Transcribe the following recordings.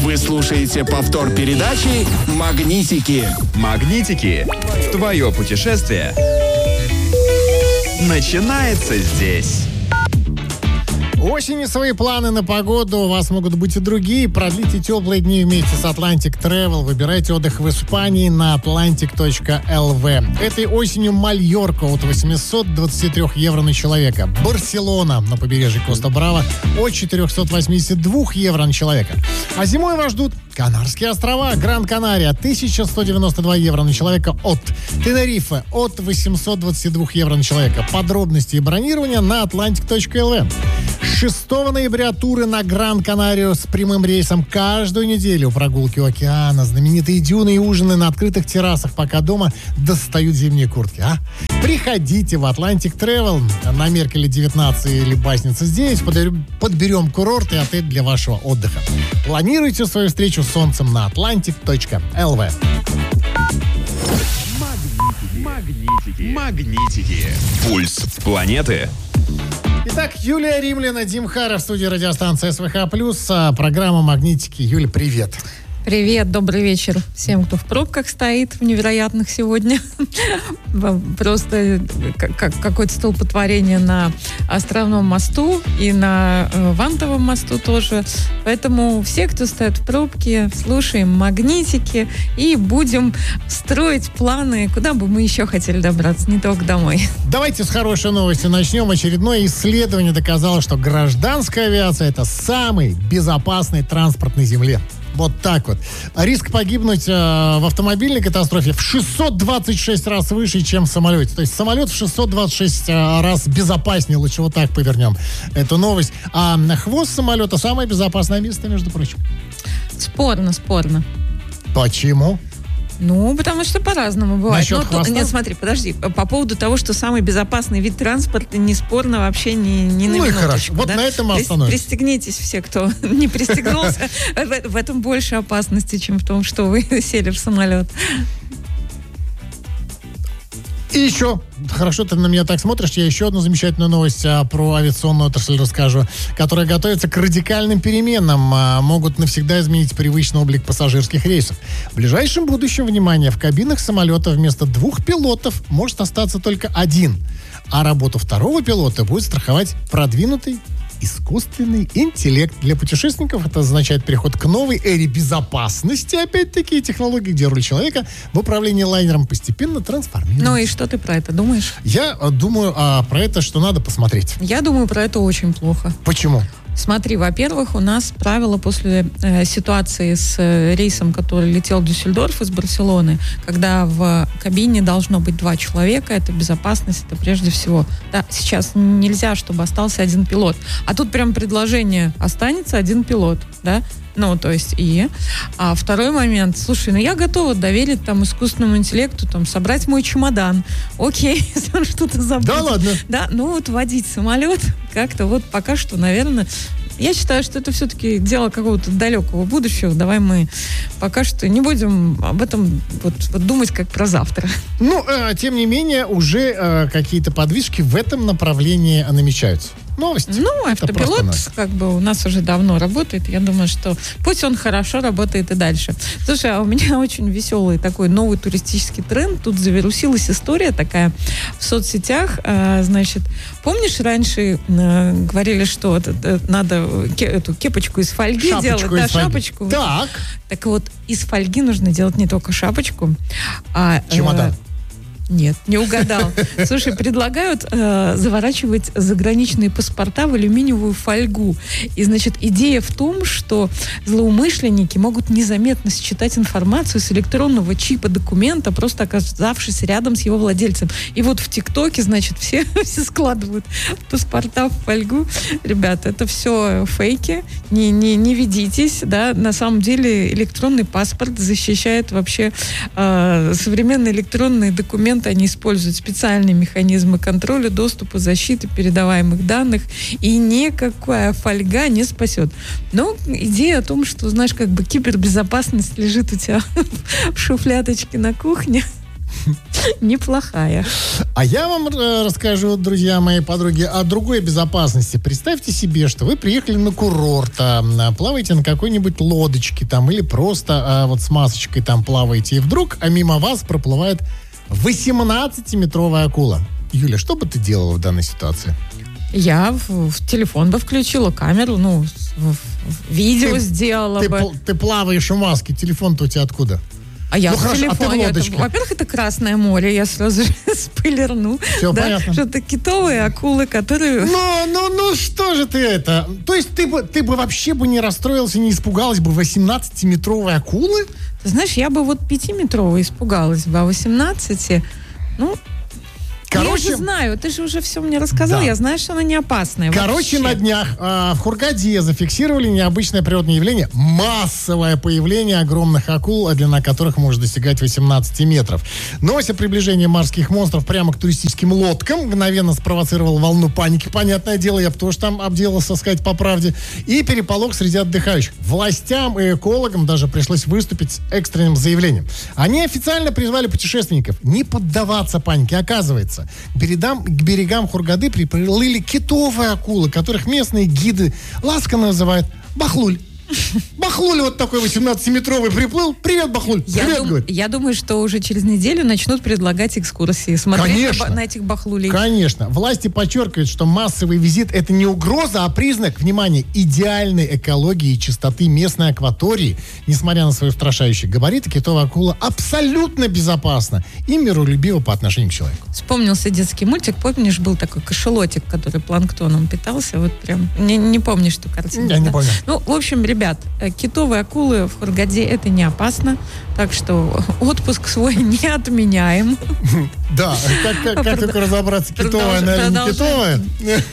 Вы слушаете повтор передачи «Магнитики». Магнитики. Твое путешествие начинается здесь. Осенью свои планы на погоду у вас могут быть и другие. Продлите теплые дни вместе с Atlantic Travel. Выбирайте отдых в Испании на atlantic.lv. Этой осенью Мальорка от 823 евро на человека. Барселона на побережье Коста-Браво от 482 евро на человека. А зимой вас ждут Канарские острова, Гран-Канария 1192 евро на человека от Тенерифе от 822 евро на человека. Подробности и бронирование на atlantic.lv. 6 ноября туры на Гран-Канарию с прямым рейсом каждую неделю. Прогулки у океана, знаменитые дюны и ужины на открытых террасах, пока дома достают зимние куртки. Приходите в Atlantic Travel на Меркеле 19 или Басница 9. Подберем курорт и отель для вашего отдыха. Планируйте свою встречу с солнцем на atlantic.lv. Магнитики. Пульс планеты. Итак, Юлия Римляна, Дим Хара в студии радиостанции СВХ+. Программа «Магнитики». Юля, привет. Привет, добрый вечер всем, кто в пробках стоит, в невероятных сегодня. Просто какое-то столпотворение на Островном мосту и на Вантовом мосту тоже. Поэтому все, кто стоит в пробке, слушаем «Магнитики» и будем строить планы, куда бы мы еще хотели добраться, не только домой. Давайте с хорошей новости начнем. Очередное исследование доказало, что гражданская авиация – это самый безопасный транспорт на Земле. Вот так вот. Риск погибнуть в автомобильной катастрофе в 626 раз выше, чем в самолете. То есть самолет в 626 раз безопаснее. Лучше вот так повернем эту новость. А хвост самолета самое безопасное место, между прочим. Спорно. Почему? Ну, потому что по-разному бывает. Насчет хвоста? Нет, смотри, подожди. По поводу того, что самый безопасный вид транспорта, неспорно вообще не на Ну и минуточку. хорошо. Вот да? на этом мы остановимся. Пристегнитесь все, кто не пристегнулся. В этом больше опасности, чем в том, что вы сели в самолет. И еще, хорошо ты на меня так смотришь, я еще одну замечательную новость про авиационную отрасль расскажу, которая готовится к радикальным переменам, могут навсегда изменить привычный облик пассажирских рейсов. В ближайшем будущем, внимание, в кабинах самолета вместо 2 пилотов может остаться только 1, а работу второго пилота будет страховать продвинутый искусственный интеллект. Для путешественников это означает переход к новой эре безопасности. Опять-таки, технологии, где роль человека в управлении лайнером постепенно трансформируется. Ну и что ты про это думаешь? Я думаю про это, что надо посмотреть. Я думаю про это очень плохо. Почему? Смотри, во-первых, у нас правило после ситуации с рейсом, который летел в Дюссельдорф из Барселоны, когда в кабине должно быть 2 человека, это безопасность, это прежде всего. Да, сейчас нельзя, чтобы остался 1 пилот. А тут прям предложение: останется 1 пилот, да? Ну, то есть А второй момент. Слушай, я готова доверить там искусственному интеллекту собрать мой чемодан. Окей, если он что-то забыл. Да ладно? Да, водить самолет как-то пока что, наверное... Я считаю, что это все-таки дело какого-то далекого будущего. Давай мы пока что не будем об этом думать как про завтра. Тем не менее, уже какие-то подвижки в этом направлении намечаются. Новость. Автопилот у нас уже давно работает. Я думаю, что пусть он хорошо работает и дальше. Слушай, а у меня очень веселый такой новый туристический тренд. Тут завирусилась история такая в соцсетях. Значит, помнишь, раньше говорили, что надо эту кепочку из фольги делать? Да, шапочку. Так. Так вот, из фольги нужно делать не только шапочку, а... Чемодан. Нет, не угадал. Слушай, предлагают заворачивать заграничные паспорта в алюминиевую фольгу. И, значит, идея в том, что злоумышленники могут незаметно считать информацию с электронного чипа документа, просто оказавшись рядом с его владельцем. И в ТикТоке, значит, все складывают паспорта в фольгу. Ребята, это все фейки. Не ведитесь, да. На самом деле электронный паспорт защищает вообще современные электронные документы. Они используют специальные механизмы контроля, доступа, защиты передаваемых данных, и никакая фольга не спасет. Но идея о том, что, знаешь, кибербезопасность лежит у тебя в шуфлядочке на кухне, Неплохая. А я вам расскажу, друзья мои, подруги, о другой безопасности. Представьте себе, что вы приехали на курорт, плаваете на какой-нибудь лодочке там, или просто вот с масочкой там плаваете, и вдруг мимо вас проплывает 18-метровая акула. Юля, что бы ты делала в данной ситуации? Я в телефон бы включила камеру, видео сделала бы. Ты плаваешь в маске, телефон-то у тебя откуда? А я в хорошо, телефоне. Во-первых, это Красное море, я сразу же спойлерну. Все понятно. Что это китовые акулы, которые... Ну, что же ты это? То есть ты бы вообще бы не расстроился, не испугалась бы 18-метровой акулы? Ты знаешь, я бы 5-метровой испугалась бы, а 18... Короче, я же знаю, ты же уже все мне рассказал, да. Я знаю, что она не опасная. Короче, на днях в Хургаде зафиксировали необычное природное явление. Массовое появление огромных акул, длина которых может достигать 18 метров. Новость о приближении морских монстров прямо к туристическим лодкам мгновенно спровоцировала волну паники. Понятное дело, я бы тоже там обделался, сказать по правде. И переполох среди отдыхающих. Властям и экологам даже пришлось выступить с экстренным заявлением. Они официально призвали путешественников не поддаваться панике. Оказывается, к берегам Хургады приплыли китовые акулы, которых местные гиды ласково называют бахлуль. Бахлуль вот такой 18-метровый приплыл. Привет, Бахлуль. Привет, говорит. Я думаю, что уже через неделю начнут предлагать экскурсии. Смотреть на этих бахлулей. Конечно. Власти подчеркивают, что массовый визит — это не угроза, а признак, внимание, идеальной экологии и чистоты местной акватории. Несмотря на свои устрашающие габариты, китовая акула абсолютно безопасна и миролюбива по отношению к человеку. Вспомнился детский мультик. Помнишь, был такой кашалотик, который планктоном питался? Вот прям. Не помнишь эту картинку? Я не помню. В общем, ребят, китовые акулы в Хургаде — это не опасно, так что отпуск свой не отменяем. Да, как только разобраться, китовая, наверное, не китовая,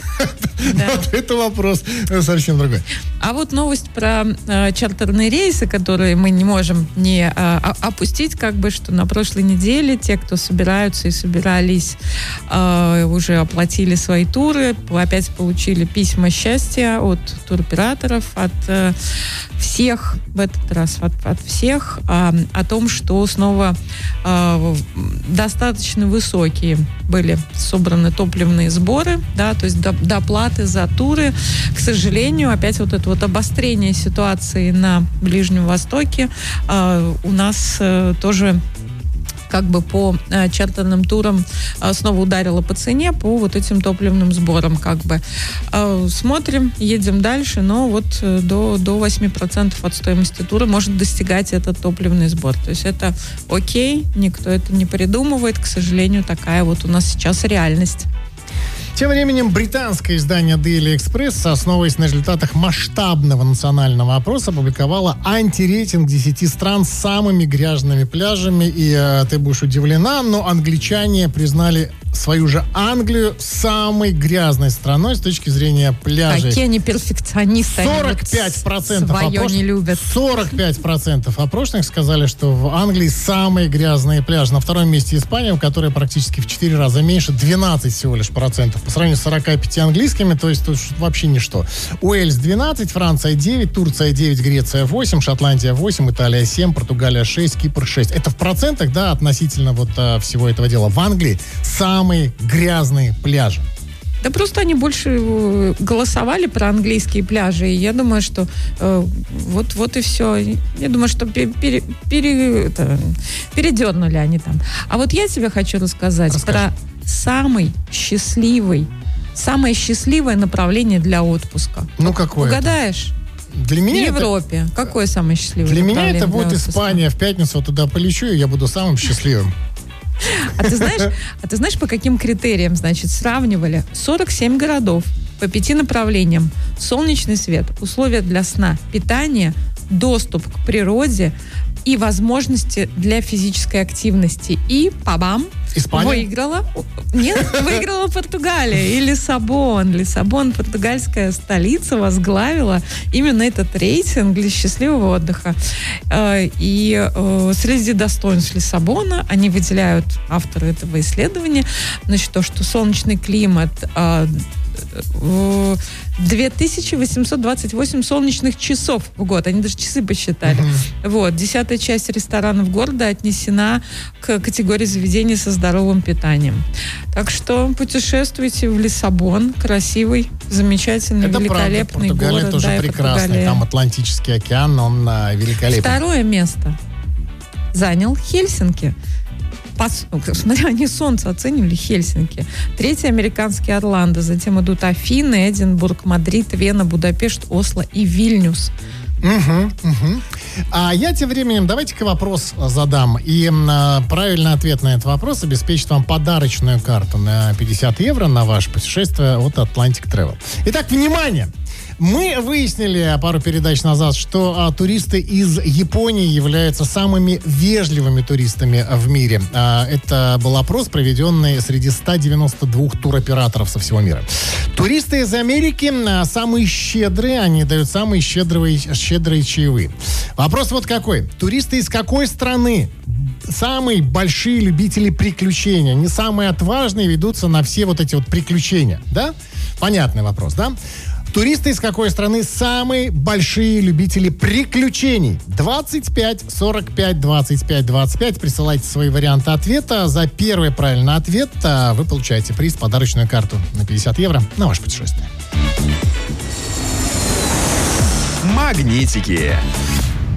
это вопрос совсем другой. А вот новость про чартерные рейсы, которые мы не можем не опустить, что на прошлой неделе те, кто собираются и собирались, уже оплатили свои туры, опять получили письма счастья от туроператоров, от всех, в этот раз от всех, о том, что снова достаточно высокие были собраны топливные сборы, да, то есть доплаты за туры. К сожалению, опять вот это обострение ситуации на Ближнем Востоке у нас тоже по чартерным турам снова ударило по цене, по вот этим топливным сборам, Смотрим, едем дальше, но до 8% от стоимости тура может достигать этот топливный сбор. То есть это окей, никто это не придумывает, к сожалению, такая вот у нас сейчас реальность. Тем временем британское издание Daily Express, основываясь на результатах масштабного национального опроса, опубликовало антирейтинг 10 стран с самыми грязными пляжами. И ты будешь удивлена, но англичане признали свою же Англию самой грязной страной с точки зрения пляжей. Какие они перфекционисты. 45% свое не любят. 45% опрошенных сказали, что в Англии самые грязные пляжи. На втором месте Испания, в которой практически в 4 раза меньше, 12 всего лишь процентов. По сравнению с 45 английскими, то есть тут вообще ничто. Уэльс 12, Франция 9, Турция 9, Греция 8, Шотландия 8, Италия 7, Португалия 6, Кипр 6. Это в процентах, да, относительно всего этого дела. В Англии самые грязные пляжи. Да просто они больше голосовали про английские пляжи, и я думаю, что вот и все. Я думаю, что передернули они там. А вот я тебе хочу рассказать про самое счастливое направление для отпуска. Ну, какое? Угадаешь? Для меня в Европе. Какое самое счастливое для направление? Для меня это будет отпуска? Испания. В пятницу туда полечу, и я буду самым счастливым. А ты знаешь, по каким критериям, сравнивали 47 городов по 5 направлениям: солнечный свет, условия для сна, питание, доступ к природе и возможности для физической активности. И Испания? Выиграла Португалия и Лиссабон. Лиссабон, португальская столица, возглавила именно этот рейтинг для счастливого отдыха. И среди достоинств Лиссабона они выделяют, авторы этого исследования, то, что солнечный климат, 2828 солнечных часов в год. Они даже часы посчитали. Вот. 10-я часть ресторанов города отнесена к категории заведений со здоровым питанием. Так что путешествуйте в Лиссабон. Красивый, замечательный, Это великолепный правда. Португалия город. тоже да, прекрасный. Португалия. Там Атлантический океан, он великолепный. Второе место занял Хельсинки. Смотря, они солнце оценивали, Хельсинки. 3-й американский Орландо. Затем идут Афины, Эдинбург, Мадрид, Вена, Будапешт, Осло и Вильнюс. А я тем временем давайте-ка вопрос задам. И правильный ответ на этот вопрос обеспечит вам подарочную карту на 50 евро на ваше путешествие от Atlantic Travel. Итак, внимание! Мы выяснили пару передач назад, что туристы из Японии являются самыми вежливыми туристами в мире. Это был опрос, проведенный среди 192 туроператоров со всего мира. Туристы из Америки самые щедрые, они дают самые щедрые чаевые. Вопрос вот какой. Туристы из какой страны самые большие любители приключений? Они самые отважные, ведутся на все вот эти вот приключения, да? Понятный вопрос, да? Туристы из какой страны самые большие любители приключений? 25 45 25 25. Присылайте свои варианты ответа. За первый правильный ответ вы получаете приз, подарочную карту на 50 евро на ваше путешествие. Магнитики.